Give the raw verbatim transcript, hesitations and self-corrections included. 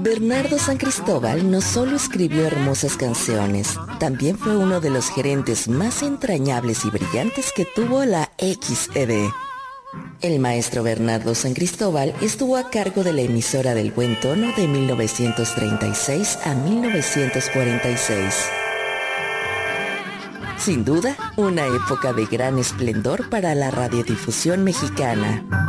Bernardo San Cristóbal no solo escribió hermosas canciones, también fue uno de los gerentes más entrañables y brillantes que tuvo la X E D. El maestro Bernardo San Cristóbal estuvo a cargo de la emisora del Buen Tono de mil novecientos treinta y seis a mil novecientos cuarenta y seis. Sin duda, una época de gran esplendor para la radiodifusión mexicana.